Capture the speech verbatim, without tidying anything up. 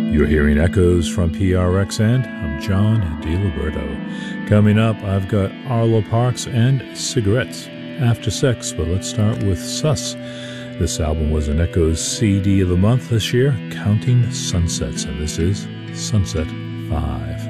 You're hearing Echoes from P R X, and I'm John DiLiberto. Coming up, I've got Arlo Parks and Cigarettes After Sex, but let's start with Sus. This album was an Echoes C D of the month this year, Counting Sunsets, and this is Sunset five.